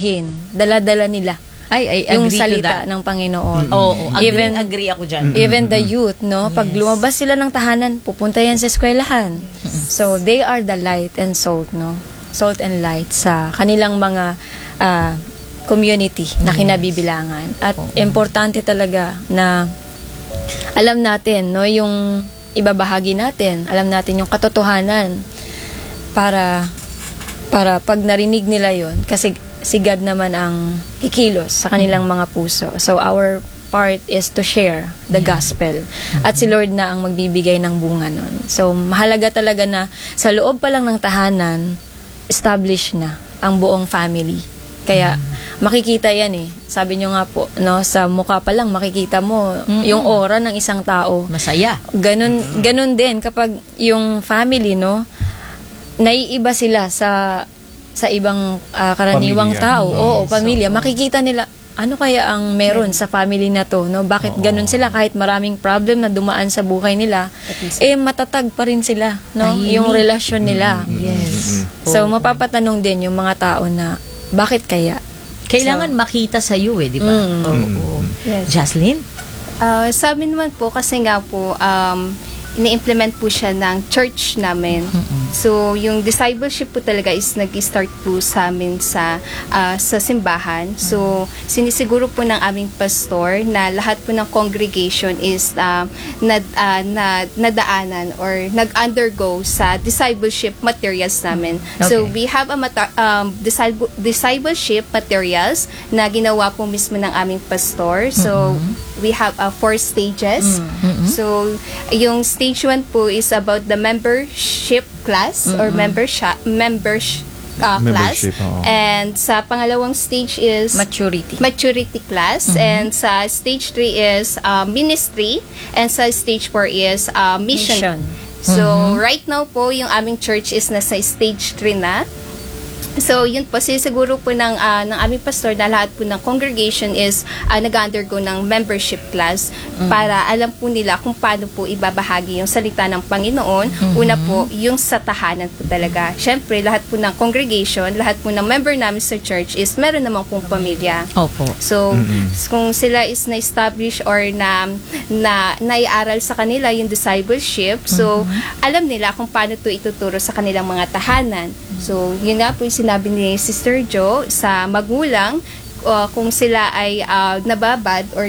dalhin, dala-dala nila I yung agree to salita that. ng Panginoon. Oo, Even- agree ako dyan. Even the youth, no? Pag lumabas sila ng tahanan, pupunta yan sa eskwelahan. So, they are the light and salt, no? Salt and light sa kanilang mga community na kinabibilangan. At importante talaga na alam natin, no? Yung ibabahagi natin, alam natin yung katotohanan para pag narinig nila yon, kasi si God naman ang kikilos sa kanilang mga puso. So our part is to share the gospel. At si Lord na ang magbibigay ng bunga nun. So mahalaga talaga na sa loob pa lang ng tahanan, establish na ang buong family. Kaya makikita yan eh. Sabi nyo nga po, no, sa mukha pa lang makikita mo yung aura ng isang tao. Masaya. Ganun din kapag yung family, no, naiiba sila sa ibang karaniwang Pamilya. tao. Oo, Yes, pamilya. Makikita nila, ano kaya ang meron sa family na to, no? Bakit ganun sila kahit maraming problem na dumaan sa buhay nila, matatag pa rin sila, no? Tahimik. Yung relasyon nila. Yes. So, mapapatanong din yung mga tao na, bakit kaya? Kailangan makita sa iyo di ba? Oo. Yes. Jocelyn? Sa amin naman po, kasi nga po, ini-implement po siya ng church namin. So, yung discipleship po talaga is nag-start po sa amin sa simbahan. So, sinisiguro po ng aming pastor na lahat po ng congregation is nadaanan or nag-undergo sa discipleship materials namin. So, Okay. we have a discipleship materials na ginawa po mismo ng aming pastor. So, we have 4 stages. So, yung stage 1 po is about the membership class or class. Membership, oo. And sa pangalawang stage is maturity class. And sa stage 3 is ministry. And sa stage 4 is mission. So, right now po, yung aming church is nasa stage 3 na. So, yun po, siguro po ng aming pastor na lahat po ng congregation is nag-undergo ng membership class para alam po nila kung paano po ibabahagi yung salita ng Panginoon. Una po, yung sa tahanan po talaga. Siyempre, lahat po ng congregation, lahat po ng member namin sa church is meron namang pong pamilya. Opo. So, kung sila is na-establish or naiaral sa kanila yung discipleship, so, alam nila kung paano to ituturo sa kanilang mga tahanan. So, yun nga po yung sinabi ni Sister Jo sa magulang, kung sila ay nababad or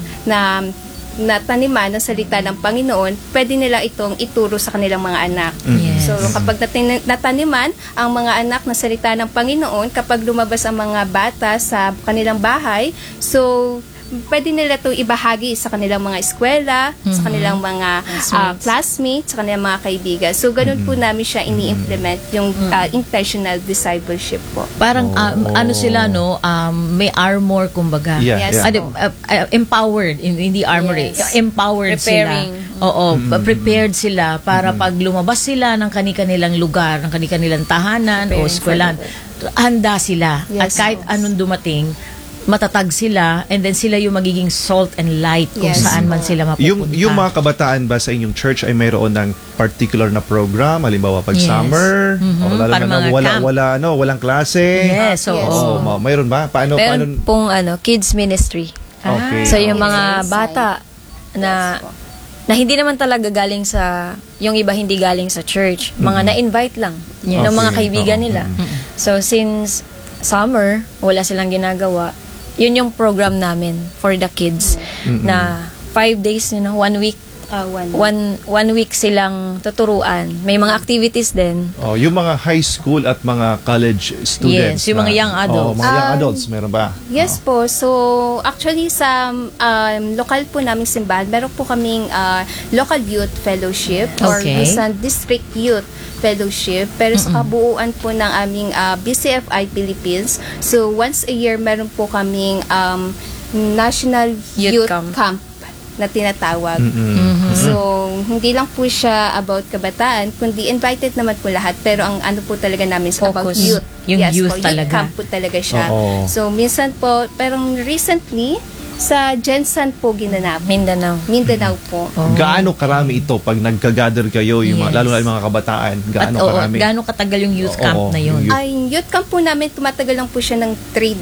nataniman ng salita ng Panginoon, pwede nila itong ituro sa kanilang mga anak. Yes. So, kapag nataniman ang mga anak na salita ng Panginoon, kapag lumabas ang mga bata sa kanilang bahay, so, pwede nila ito ibahagi sa kanilang mga eskwela, sa kanilang mga classmates, sa kanilang mga kaibigan. So, ganun po namin siya ini-implement, yung intentional discipleship po. Parang ano sila no, may armor kumbaga. Yes. Empowered, hindi armor. Yes. Empowered Preparing. sila. Oo, prepared sila para pag lumabas sila ng kanilang lugar, ng kanilang tahanan o eskwelahan, handa sila. At Yes. kahit anong dumating, matatag sila, and then sila yung magiging salt and light kung Yes. saan man sila mapupunta. Yung mga kabataan ba sa inyong church ay mayroon ng particular na program, halimbawa pag Yes. summer, o lalo Para na mga camp. walang klase. Yes, oo. Yes. Mayroon ba? Paano? Meron pong kids ministry. Okay. So yung mga Yes. bata na hindi naman talaga galing sa, yung iba hindi galing sa church, mga na-invite lang ng mga Okay. kaibigan nila. So since summer, wala silang ginagawa, yun yung program namin for the kids na 5 days, 1 week. One week silang tuturuan. May mga activities din. Yung mga high school at mga college students. Yes, yung mga young adults. Mga young adults, meron ba? Yes po. So, actually sa lokal po naming simbahan, meron po kaming local youth fellowship or Okay. minsan district youth fellowship. Pero sa kabuuan po ng aming BCFI Philippines, so once a year meron po kaming National Youth Youth Camp. Camp na tinatawag. So, hindi lang po siya about kabataan, kundi invited naman po lahat. Pero ang ano po talaga namin is about Focus. youth. Yung Yes youth po, talaga. Youth camp po talaga siya. Oo. So, minsan po, parang recently, sa Jensen po ginanap. Mindanao. Mindanao po. Gaano karami ito pag nagka-gather kayo, yung Yes. lalo na yung mga kabataan? Gaano karami? Gaano katagal yung youth camp Oo, na yun? yung youth Ay, youth camp po namin, tumatagal lang po siya ng 3